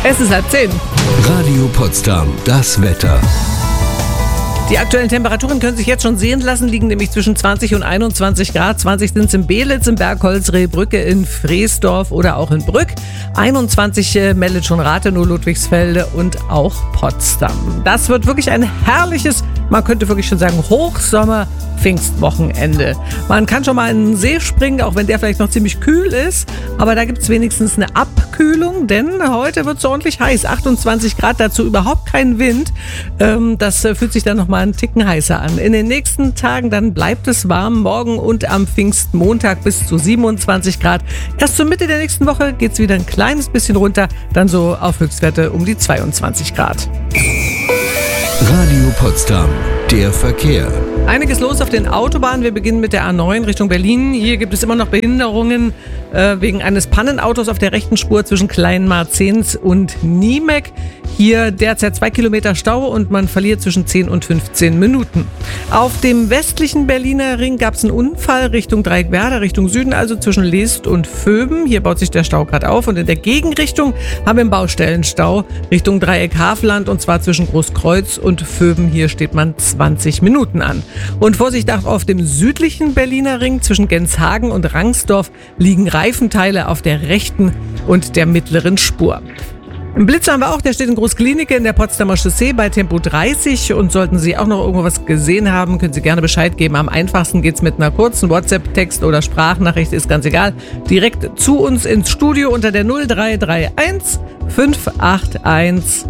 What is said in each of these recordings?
Es ist 9:30. Radio Potsdam, das Wetter. Die aktuellen Temperaturen können sich jetzt schon sehen lassen, liegen nämlich zwischen 20 und 21 Grad. 20 sind es in Beelitz, in Bergholz, Rehbrücke, in Freesdorf oder auch in Brück. 21 meldet schon Rathenow, Ludwigsfelde und auch Potsdam. Das wird wirklich ein herrliches, man könnte wirklich schon sagen, Hochsommer-Pfingstwochenende. Man kann schon mal in den See springen, auch wenn der vielleicht noch ziemlich kühl ist. Aber da gibt es wenigstens eine Abkühlung, denn heute wird es ordentlich heiß. 28 Grad, dazu überhaupt kein Wind. Das fühlt sich dann nochmal einen Ticken heißer an. In den nächsten Tagen dann bleibt es warm. Morgen und am Pfingstmontag bis zu 27 Grad. Erst zur Mitte der nächsten Woche geht es wieder ein kleines bisschen runter. Dann so auf Höchstwerte um die 22 Grad. Radio Potsdam, der Verkehr. Einiges los auf den Autobahnen. Wir beginnen mit der A9 Richtung Berlin. Hier gibt es immer noch Behinderungen wegen eines Pannenautos auf der rechten Spur zwischen Kleinmarzens und Niemek. Hier derzeit 2 Kilometer Stau und man verliert zwischen 10 und 15 Minuten. Auf dem westlichen Berliner Ring gab es einen Unfall Richtung Dreieckwerder, Richtung Süden, also zwischen Leest und Vöben. Hier baut sich der Stau gerade auf und in der Gegenrichtung haben wir einen Baustellenstau Richtung Dreieck Havelland und zwar zwischen Großkreuz und Vöben. Hier steht man 20 Minuten an. Und Vorsicht auch auf dem südlichen Berliner Ring zwischen Genshagen und Rangsdorf liegen Reifenteile auf der rechten und der mittleren Spur. Einen Blitzer haben wir auch, der steht in Großklinike in der Potsdamer Chaussee bei Tempo 30 und sollten Sie auch noch irgendwo was gesehen haben, können Sie gerne Bescheid geben. Am einfachsten geht's mit einer kurzen WhatsApp-Text oder Sprachnachricht, ist ganz egal. Direkt zu uns ins Studio unter der 0331 581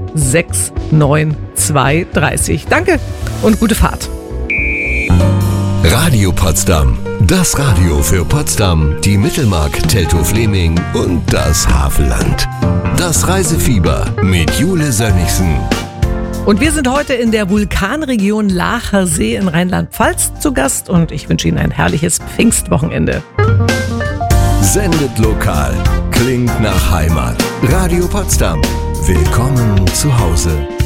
69230. Danke und gute Fahrt. Radio Potsdam, das Radio für Potsdam, die Mittelmark, Teltow-Fleming und das Havelland. Das Reisefieber mit Jule Sönnigsen. Und wir sind heute in der Vulkanregion Laacher See in Rheinland-Pfalz zu Gast und ich wünsche Ihnen ein herrliches Pfingstwochenende. Sendet lokal, klingt nach Heimat. Radio Potsdam, willkommen zu Hause.